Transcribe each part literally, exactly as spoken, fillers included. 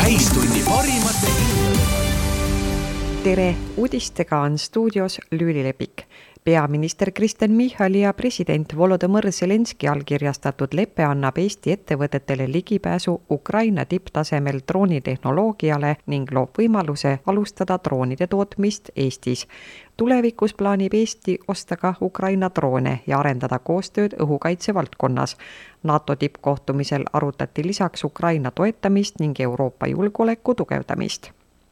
täistunni parimate tere, uudistega on stuudios Lüüli Lepik. Peaminister Kristen Michali ja president Volodõmõr Zelenski allkirjastatud leppe annab Eesti ettevõtetele ligipääsu Ukraina tipptasemel droonitehnoloogiale ning loob võimaluse alustada droonide tootmist Eestis. Tulevikus plaanib Eesti osta ka Ukraina droone ja arendada koostööd õhukaitse valdkonnas. NATO tippkohtumisel arutati lisaks Ukraina toetamist ning Euroopa julgeoleku tugevdamist.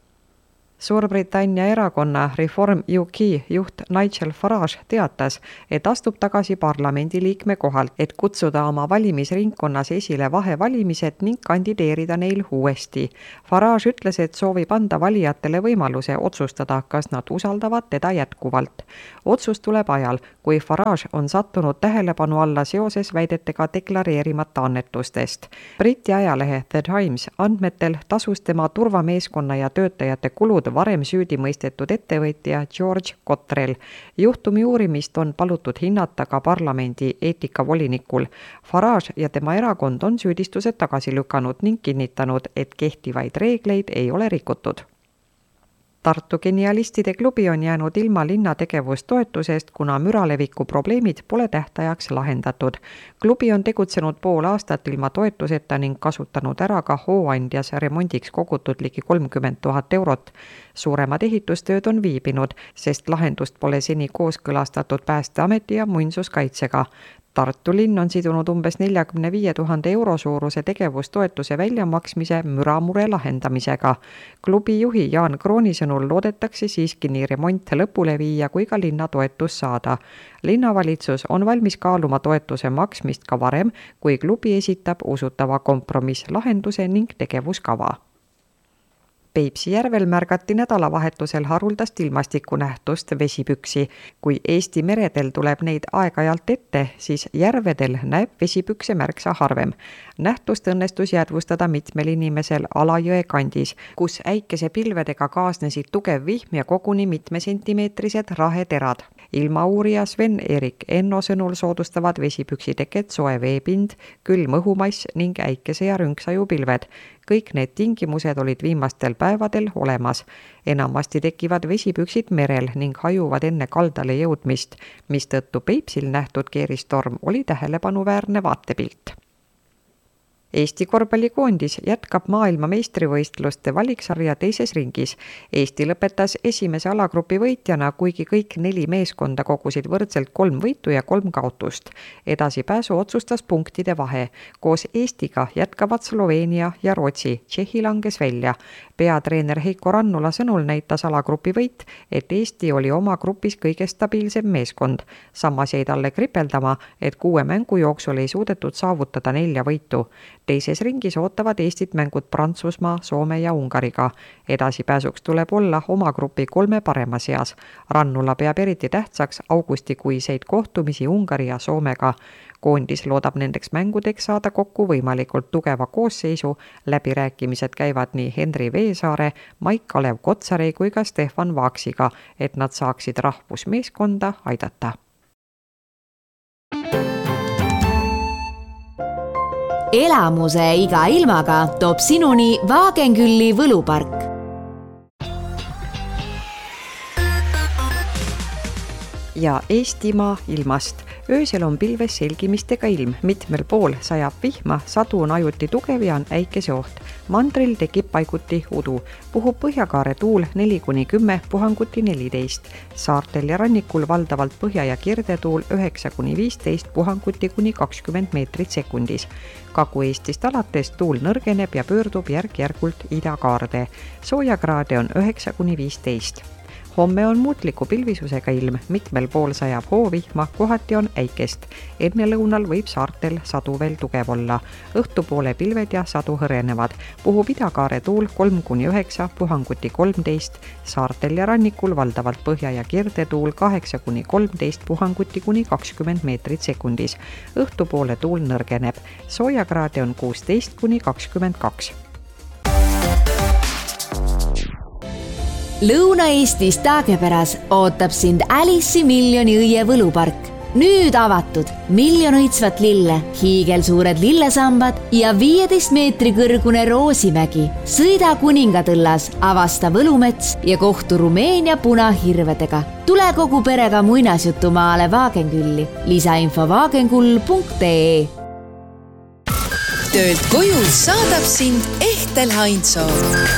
Suurbritannia erakonna Reform U K juht Nigel Farage teatas, et astub tagasi parlamendiliikme kohalt, et kutsuda oma valimisringkonnas esile vahevalimised ning kandideerida neil uuesti. Farage ütles, et soovib anda valijatele võimaluse otsustada, kas nad usaldavad teda jätkuvalt. Otsus tuleb ajal, kui Farage on sattunud tähelepanu alla seoses väidetega deklareerimata annetustest. Briti ajalehe The Times andmetel tasus tema turvameeskonna ja töötajate kulud varem süüdi mõistetud ettevõtja George Cottrell. Juhtumi uurimist on palutud hinnata ka parlamendi eetikavolinikul. Farage ja tema erakond on süüdistused tagasi lükanud ning kinnitanud, et kehtivaid reegleid ei ole rikutud. Tartu genialistide klubi on jäänud ilma linna tegevustoetusest, kuna müraleviku probleemid pole tähtajaks lahendatud. Klubi on tegutsenud pool aastat ilma toetuseta ning kasutanud ära ka hooandjas remondiks kogutud ligi kolmkümmend tuhat eurot. Suuremad ehitustööd on viibinud, sest lahendust pole seni kooskõlastatud Päästeameti ja muinsuskaitsega. Tartu linn on sidunud umbes neljakümne viie tuhande euro suuruse tegevustoetuse väljamaksmise müramure lahendamisega. Klubi juhi Jaan Krooni sõnul loodetakse siiski nii remont lõpule viia kui ka linna toetus saada. Linnavalitsus on valmis kaaluma toetuse maksmist ka varem, kui klubi esitab usutava kompromisslahenduse ning tegevuskava. Peipsi järvel märgati nädalavahetusel haruldast ilmastikunähtust vesipüksi. Kui Eesti meredel tuleb neid aeg-ajalt ette, siis järvedel näeb vesipükse märksa harvem. Nähtust õnnestus jäädvustada mitmel inimesel Alajõe kandis, kus äikese pilvedega kaasnesid tugev vihm ja koguni mitmesentimeetrised raheterad. Ilmauurija Sven-Erik Enno sõnul soodustavad vesipüksi teket soe veepind, külm õhumass ning äikese ja rünksaju pilved. Kõik need tingimused olid viimastel päevadel olemas. Enamasti tekivad vesipüksid merel ning hajuvad enne kaldale jõudmist, mistõttu Peipsil nähtud keeristorm oli tähelepanuväärne vaatepilt. Eesti korvpallikoondis jätkab maailma meistrivõistluste valiksarja teises ringis. Eesti lõpetas esimese alagrupi võitjana, kuigi kõik neli meeskonda kogusid võrdselt kolm võitu ja kolm kaotust. Edasipääsu otsustas punktide vahe. Koos Eestiga jätkavad Sloveenia ja Rootsi. Tšehhi langes välja. Peatreener Heiko Rannula sõnul näitas alagrupi võit, et Eesti oli oma grupis kõige stabiilsem meeskond. Samas jäi talle kripeldama, et kuue mängu jooksul ei suudetud saavutada nelja võitu. Teises ringis ootavad Eestit mängud Prantsusmaa, Soome ja Ungariga. Edasipääsuks tuleb olla oma grupi kolme parema seas. Rannula peab eriti tähtsaks augustikuiseid kohtumisi Ungari ja Soomega. Koondis loodab nendeks mängudeks saada kokku võimalikult tugeva koosseisu. Läbirääkimised käivad nii Henri Veesaare, Maik-Kalev Kotsari kui ka Stefan Vaaksiga, et nad saaksid rahvusmeeskonda aidata. Elamuse iga ilmaga toob sinuni Vaagenkülli võlupark. Ja Eestimaa ilmast. Öösel on pilves selgimistega ilm, mitmel pool sajab vihma, sadu on ajuti tugev ja on äikese oht. Mandril tekib paiguti udu. Puhub põhjakaare tuul neli kuni kümme, puhanguti neliteist. Saartel ja rannikul valdavalt põhja- ja kirdetuul üheksa kuni viisteist, puhanguti kuni kakskümmend meetrit sekundis. Kagu-Eestist alates tuul nõrgeneb ja pöördub järk-järgult idakaarde. Soojakraade on üheksa kuni viisteist. Homme on muutliku pilvisusega ilm, mitmel pool sajab hoovihma, kohati on äikest. Enne lõunal võib saartel sadu veel tugev olla. Õhtupoole pilved ja sadu hõrenevad. Puhub idakaare tuul kolm kuni üheksa, puhanguti kolmteist. Saartel ja rannikul valdavalt põhja- ja kirdetuul kaheksa kuni kolmteist, puhanguti kuni kakskümmend meetrit sekundis. Õhtupoole tuul nõrgeneb. Soojakraade on kuusteist kuni kakskümmend kaks. Lõuna-Eestis Taagepäras ootab sind Alice'i miljoni õie võlupark. nüüd avatud miljon õitsvat lille, hiigelsuured lillesambad ja viieteist meetri kõrgune Roosimägi. Sõida Kuningatõllas, avasta Võlumets ja kohtu Rumeenia punahirvedega. Tule kogu perega muinasjutumaale Vaagenkülli. Lisainfo vaagenkull punkt ee. Töölt koju saadab sind Ehtel Heinzoo.